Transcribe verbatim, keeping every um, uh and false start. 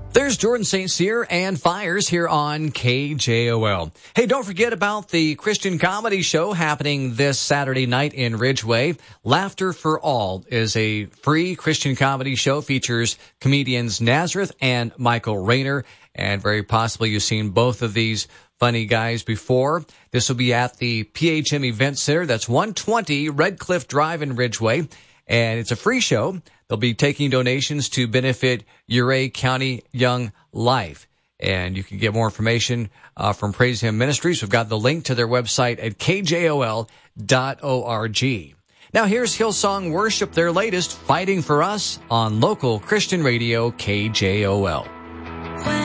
There's Jordan Saint Cyr and Fires here on K J O L. Hey, don't forget about the Christian comedy show happening this Saturday night in Ridgeway. Laughter for All is a free Christian comedy show, features comedians Nazareth and Michael Rayner, and very possibly you've seen both of these funny guys before. This will be at the P H M Event Center. That's one twenty Red Cliff Drive in Ridgeway, and it's a free show. They'll be taking donations to benefit Ouray County Young Life. And you can get more information uh, from Praise Him Ministries. We've got the link to their website at K J O L dot org. Now here's Hillsong Worship, their latest, Fighting for Us, on local Christian radio K J O L.